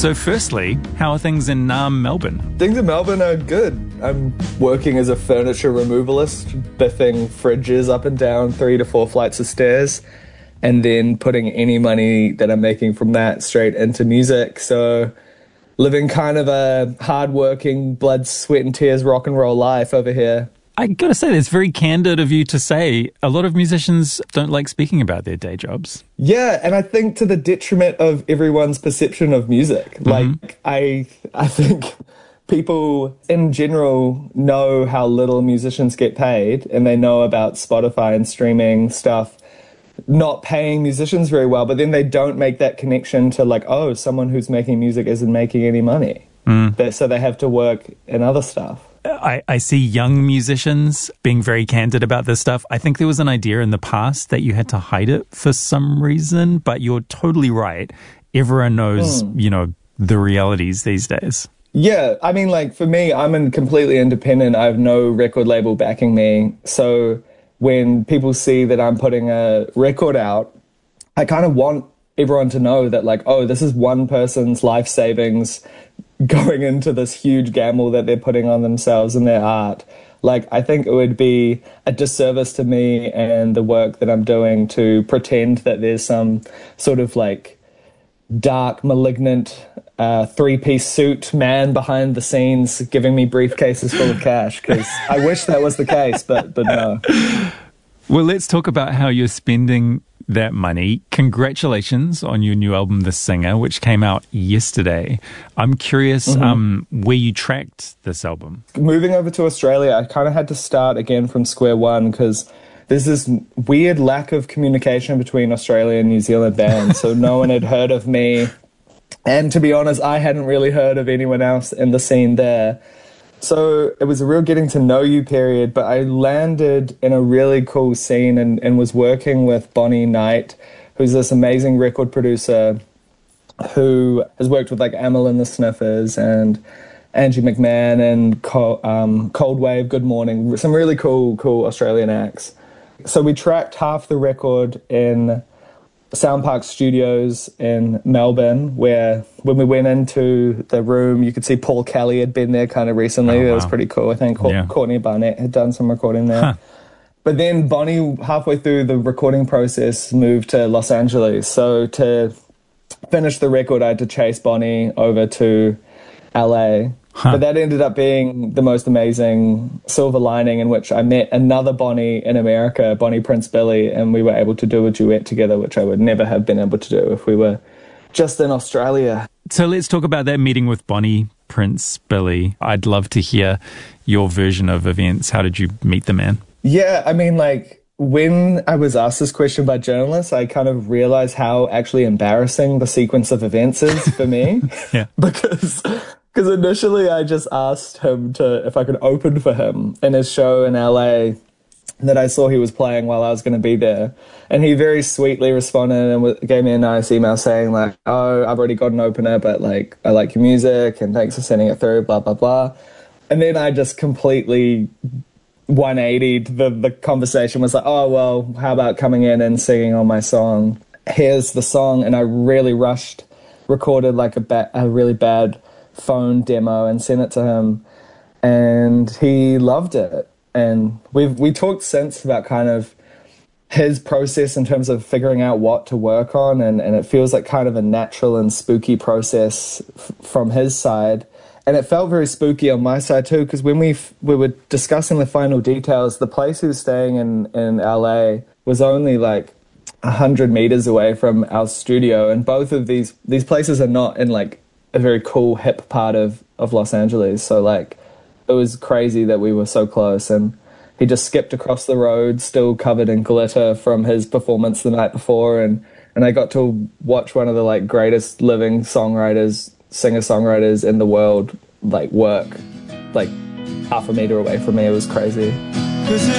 So firstly, how are things in Melbourne? Things in Melbourne are good. I'm working as a furniture removalist, biffing fridges up and down 3 to 4 flights of stairs, and then putting any money that I'm making from that straight into music. So living kind of a hard-working, blood, sweat and tears rock and roll life over here. I gotta say, it's very candid of you to say a lot of musicians don't like speaking about their day jobs. Yeah, and I think to the detriment of everyone's perception of music. Like, I think people in general know how little musicians get paid, and they know about Spotify and streaming stuff not paying musicians very well, but then they don't make that connection to like, oh, someone who's making music isn't making any money. So they have to work in other stuff. I see young musicians being very candid about this stuff. I think there was an idea in the past that you had to hide it for some reason, but you're totally right. Everyone knows, the realities these days. Yeah, I mean, like, for me, I'm completely independent. I have no record label backing me. So when people see that I'm putting a record out, I kind of want everyone to know that, like, oh, this is one person's life savings going into this huge gamble that they're putting on themselves and their art. Like, I think it would be a disservice to me and the work that I'm doing to pretend that there's some sort of like dark, malignant, 3-piece suit man behind the scenes giving me briefcases full of cash, because I wish that was the case, but no. Well, let's talk about how you're spending that money. Congratulations on your new album, The Singer, which came out yesterday. I'm curious where you tracked this album. Moving over to Australia, I kind of had to start again from square one because there's this weird lack of communication between Australia and New Zealand bands. So no one had heard of me. And to be honest, I hadn't really heard of anyone else in the scene there. So it was a real getting to know you period, but I landed in a really cool scene and was working with Bonnie Knight, who's this amazing record producer who has worked with like Amyl and the Sniffers and Angie McMahon and Cold Wave, Good Morning, some really cool Australian acts. So we tracked half the record in Soundpark Studios in Melbourne, where when we went into the room, you could see Paul Kelly had been there kind of recently. That was pretty cool. I think Courtney Barnett had done some recording there. But then Bonnie, halfway through the recording process, moved to Los Angeles. So to finish the record, I had to chase Bonnie over to LA. But that ended up being the most amazing silver lining, in which I met another Bonnie in America, Bonnie Prince Billy, and we were able to do a duet together, which I would never have been able to do if we were just in Australia. So let's talk about that meeting with Bonnie Prince Billy. I'd love to hear your version of events. How did you meet the man? Yeah, I mean, like, when I was asked this question by journalists, I kind of realized how actually embarrassing the sequence of events is for me. Because initially I just asked him if I could open for him in his show in LA that I saw he was playing while I was going to be there. And he very sweetly responded and gave me a nice email saying like, oh, I've already got an opener, but like, I like your music and thanks for sending it through, blah, blah, blah. And then I just completely 180'd the conversation, was like, oh, well, how about coming in and singing on my song? Here's the song. And I really rushed, recorded like a really bad phone demo and sent it to him, and he loved it. And we talked since about kind of his process in terms of figuring out what to work on, and it feels like kind of a natural and spooky process from his side, and it felt very spooky on my side too, because when we were discussing the final details, the place he was staying in LA was only like 100 meters away from our studio, and both of these places are not in like a very cool, hip part of Los Angeles. So, like, it was crazy that we were so close. And he just skipped across the road, still covered in glitter from his performance the night before. And I got to watch one of the, like, greatest living singer-songwriters in the world, like, work, like, half a meter away from me. It was crazy.